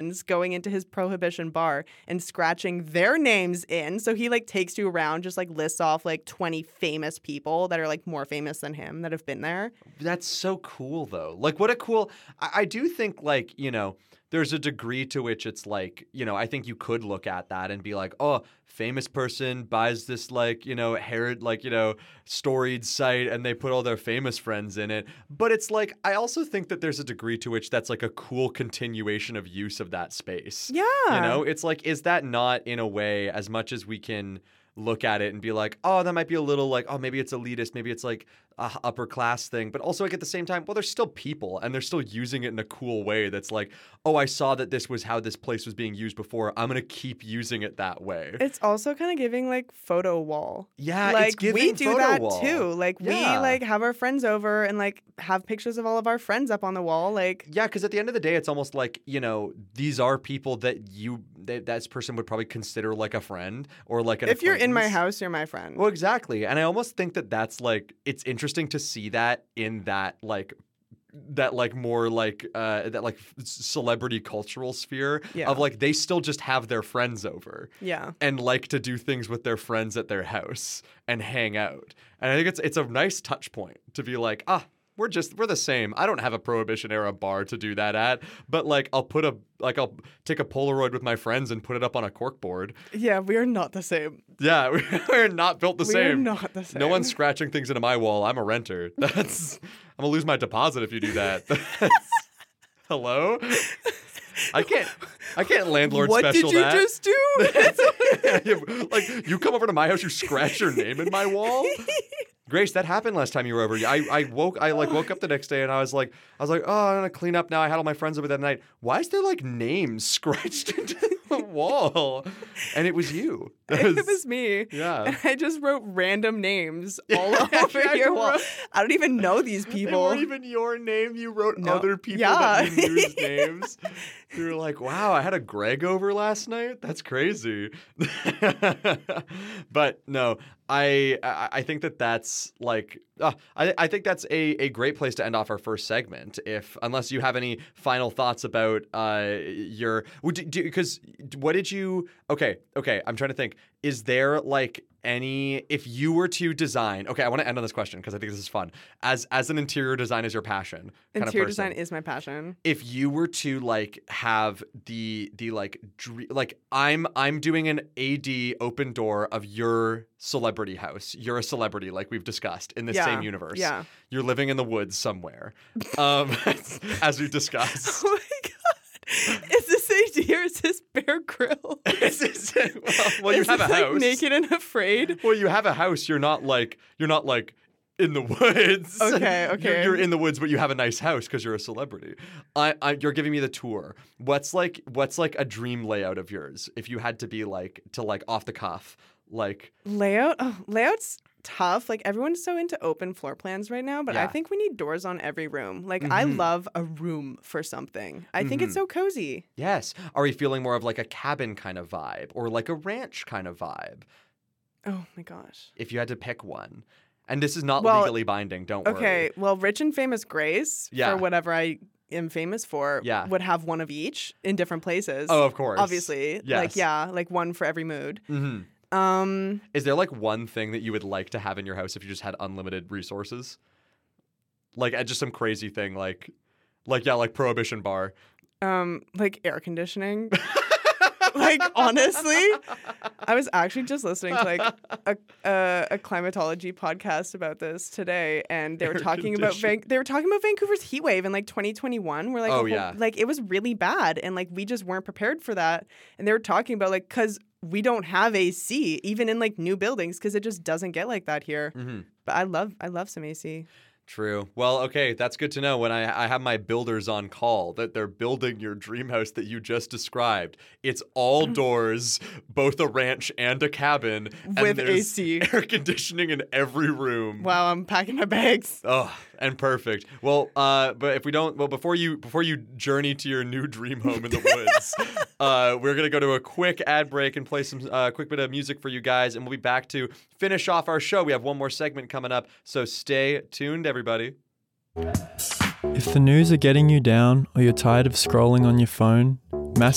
friends going into his Prohibition bar and scratching their names in. So he like takes you around, just like lists off like 20 famous people that are like more famous than him that have been there. That's so cool, though. Like, what a cool... I do think, like, you know, there's a degree to which it's like, you know, I think you could look at that and be like, oh, famous person buys this, like, you know, like, you know, storied site and they put all their famous friends in it. But it's like, I also think that there's a degree to which that's like a cool continuation of use of that space. Yeah. You know, it's like, is that not in a way, as much as we can look at it and be like, oh, that might be a little like, oh, maybe it's elitist, maybe it's like a upper class thing, but also like at the same time, well, they're still people and they're still using it in a cool way that's like, oh, I saw that this was how this place was being used before, I'm gonna keep using it that way. It's also kind of giving like photo wall. Yeah, like it's giving we do photo that wall. too. Like we like have our friends over and like have pictures of all of our friends up on the wall. Like yeah, because at the end of the day, it's almost like, you know, these are people that that person would probably consider like a friend or like an if you're in my acquaintance. house, you're my friend. Well, exactly. And I almost think that that's like, it's interesting to see that in that like more like that like celebrity cultural sphere of like they still just have their friends over and like to do things with their friends at their house and hang out. And I think it's a nice touch point to be like, we're the same. I don't have a Prohibition era bar to do that at, but like I'll take a Polaroid with my friends and put it up on a corkboard. Yeah, we are not the same. Yeah, we're not built the same. We're not the same. No one's scratching things into my wall. I'm a renter. I'm gonna lose my deposit if you do that. Hello? I can't landlord what special that. What did you just do? Like, you come over to my house, you scratch your name in my wall? Grace, that happened last time you were over. I woke up the next day and I was like, oh, I'm gonna clean up now. I had all my friends over that night. Why is there like names scratched into the wall? And it was you. It was me. Yeah. And I just wrote random names all over your wall. I don't even know these people. They weren't even your name. You wrote other people that you knew's names. You were like, wow, I had a Greg over last night? That's crazy. But no, I think that's like, I think that's a great place to end off our first segment. Unless you have any final thoughts about because what did you? Okay, I'm trying to think. Is there like any, if you were to design? Okay, I want to end on this question because I think this is fun. As an interior design is your passion. Interior design is my passion. If you were to like have the like I'm doing an AD open door of your celebrity house. You're a celebrity, like we've discussed in the same universe. Yeah. You're living in the woods somewhere, as we've discussed. Oh my god! Is this AD or is this Bear Grylls? Well, you have a house. Like Naked and Afraid. Well, you have a house. You're not like in the woods. Okay. You're in the woods, but you have a nice house because you're a celebrity. You're giving me the tour. What's like a dream layout of yours if you had to be like off the cuff? Like layout? Oh, layout's tough. Like everyone's so into open floor plans right now, but I think we need doors on every room. Like I love a room for something. I think it's so cozy. Yes. Are we feeling more of like a cabin kind of vibe or like a ranch kind of vibe? Oh my gosh. If you had to pick one. And this is not legally binding, don't worry. Okay, well, Rich and Famous Grace, for whatever I am famous for, would have one of each in different places. Oh, of course. Obviously. Yes. Like one for every mood. Mm-hmm. Is there like one thing that you would like to have in your house if you just had unlimited resources? Like just some crazy thing, like Prohibition bar. Like air conditioning. Like honestly, I was actually just listening to like a climatology podcast about this today, and they were talking about Vancouver's heat wave in like 2021, where like like it was really bad, and like we just weren't prepared for that, and they were talking about like because we don't have AC even in like new buildings because it just doesn't get like that here. Mm-hmm. But I love some AC. True. Well, okay, that's good to know when I have my builders on call that they're building your dream house that you just described. It's all doors, both a ranch and a cabin. With AC. Air conditioning in every room. Wow, I'm packing my bags. Oh, and perfect. Well, but if we don't, before you journey to your new dream home in the woods, we're going to go to a quick ad break and play some quick bit of music for you guys, and we'll be back to finish off our show. We have one more segment coming up, so stay tuned, everybody. If the news are getting you down or you're tired of scrolling on your phone,